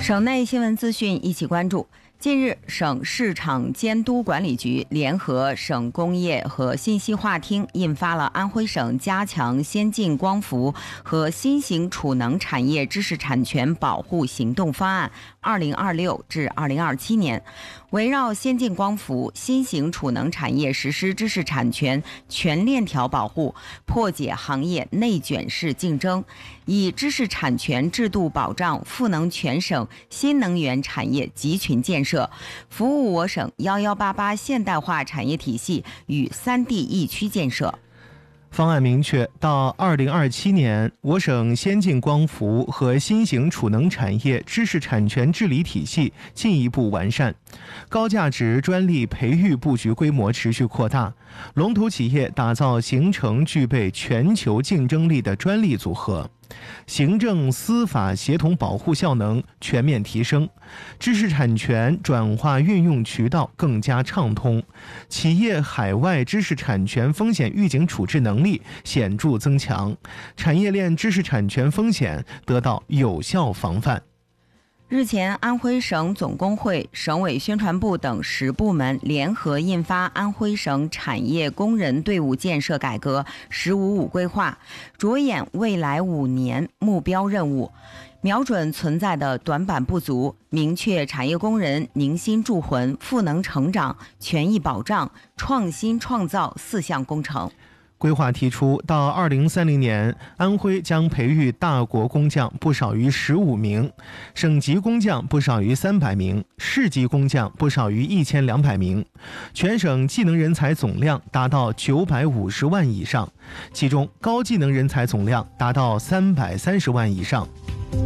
省内新闻资讯一起关注。近日，省市场监督管理局联合省工业和信息化厅印发了安徽省加强先进光伏和新型储能产业知识产权保护行动方案 （2026 至2027年），围绕先进光伏、新型储能产业实施知识产权全链条保护，破解行业内卷式竞争，以知识产权制度保障赋能全省新能源产业集群建设，服务我省1188现代化产业体系与3地一区建设。 方案明确，到2027年，我省先进光伏和新型储能产业知识产权治理体系进一步完善，高价值专利培育布局规模持续扩大，龙头企业打造形成具备全球竞争力的专利组合，行政司法协同保护效能全面提升，知识产权转化运用渠道更加畅通，企业海外知识产权风险预警处置能力显著增强，产业链知识产权风险得到有效防范。 日前，安徽省总工会、省委宣传部等10部门联合印发《安徽省产业工人队伍建设改革“十五五”规划》，着眼未来5年目标任务，瞄准存在的短板不足，明确产业工人凝心铸魂、赋能成长、权益保障、创新创造4项工程。 规划提出，到2030年，安徽将培育大国工匠不少于15名，省级工匠不少于300名，市级工匠不少于1200名，全省技能人才总量达到950万以上，其中高技能人才总量达到330万以上。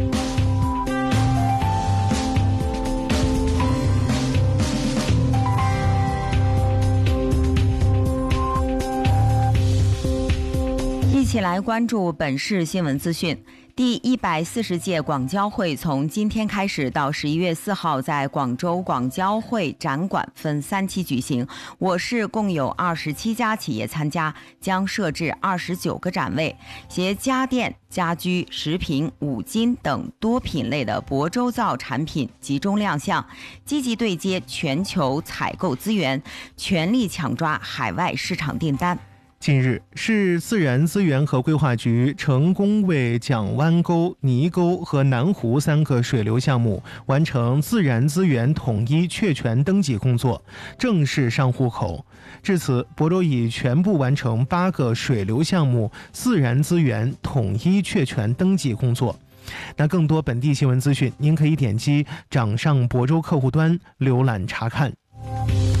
一起来关注本市新闻资讯。第140届广交会从今天开始到11月4号在广州广交会展馆分3期举行。我市共有27家企业参加，将设置29个展位，携家电、家居、食品、五金等多品类的亳州造产品集中亮相，积极对接全球采购资源，全力抢抓海外市场订单。 近日，市自然资源和规划局成功为蒋湾沟、泥沟和南湖3个水流项目完成自然资源统一确权登记工作，正式上户口。至此，亳州已全部完成8个水流项目自然资源统一确权登记工作。那更多本地新闻资讯，您可以点击掌上亳州客户端浏览查看。